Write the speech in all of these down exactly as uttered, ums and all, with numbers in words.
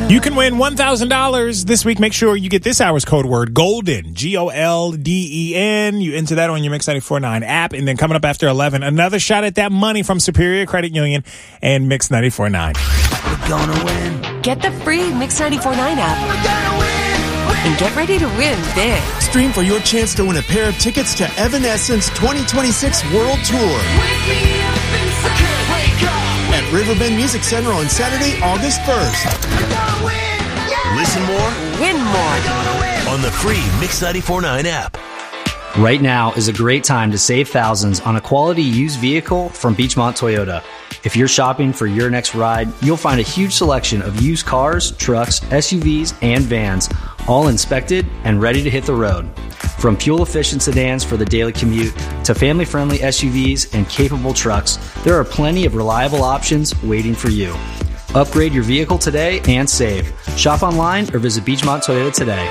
You can win one thousand dollars this week. Make sure you get this hour's code word, GOLDEN, G O L D E N. You enter that on your Mix ninety-four point nine app. And then coming up after eleven, another shot at that money from Superior Credit Union and Mix ninety-four point nine. We're gonna win. Get the free Mix ninety-four point nine app. We're gonna win. And get ready to win big. Stream for your chance to win a pair of tickets to Evanescence twenty twenty-six World Tour at Riverbend Music Center on Saturday, August first. Listen more, Win more. on the free Mix ninety-four point nine app. Right now is a great time to save thousands on a quality used vehicle from Beachmont Toyota. If you're shopping for your next ride, you'll find a huge selection of used cars, trucks, S U Vs, and vans, all inspected and ready to hit the road. From fuel-efficient sedans for the daily commute to family-friendly S U Vs and capable trucks, there are plenty of reliable options waiting for you. Upgrade your vehicle today and save. Shop online or visit Beachmont Toyota today.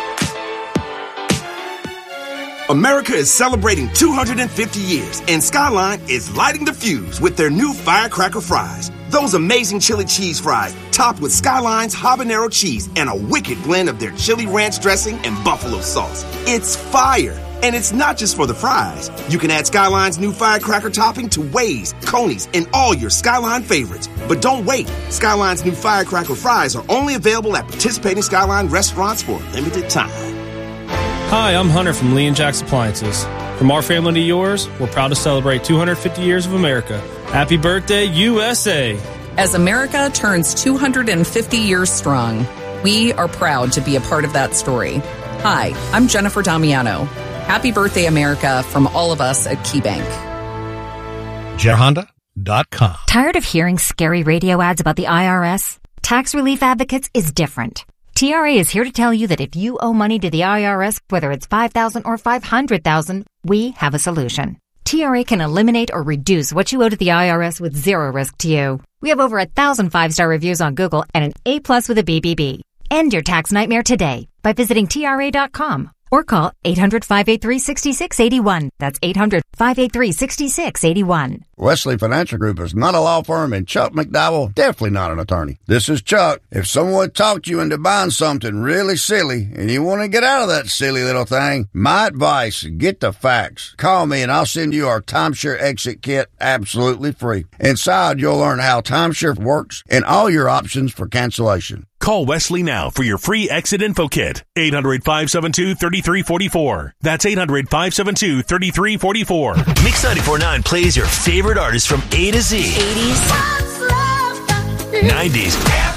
America is celebrating two hundred fifty years, and Skyline is lighting the fuse with their new firecracker fries. Those amazing chili cheese fries, topped with Skyline's habanero cheese and a wicked blend of their chili ranch dressing and buffalo sauce. It's fire! And it's not just for the fries. You can add Skyline's new firecracker topping to Waze, Coney's, and all your Skyline favorites. But don't wait. Skyline's new firecracker fries are only available at participating Skyline restaurants for a limited time. Hi, I'm Hunter from Lee and Jack's Appliances. From our family to yours, we're proud to celebrate two hundred fifty years of America. Happy birthday, U S A! As America turns two hundred fifty years strong, we are proud to be a part of that story. Hi, I'm Jennifer Damiano. Happy birthday, America, from all of us at KeyBank. Jet Honda dot com. Tired of hearing scary radio ads about the I R S? Tax Relief Advocates is different. T R A is here to tell you that if you owe money to the I R S, whether it's five thousand dollars or five hundred thousand dollars, we have a solution. T R A can eliminate or reduce what you owe to the I R S with zero risk to you. We have over a thousand five-star reviews on Google and an A plus with a B B B. End your tax nightmare today by visiting T R A dot com or call eight hundred, five eight three, six six eight one. That's eight hundred, five eight three, six six eight one. Wesley Financial Group is not a law firm, and Chuck McDowell definitely not an attorney. This is Chuck. If someone talked you into buying something really silly and you want to get out of that silly little thing, my advice, get the facts. Call me and I'll send you our timeshare exit kit absolutely free. Inside, you'll learn how timeshare works and all your options for cancellation. Call Wesley now for your free exit info kit. eight hundred, five seven two, three three four four. That's eight hundred, five seven two, three three four four. Mix ninety-four point nine plays your favorite artists from A to Z. eighties. nineties.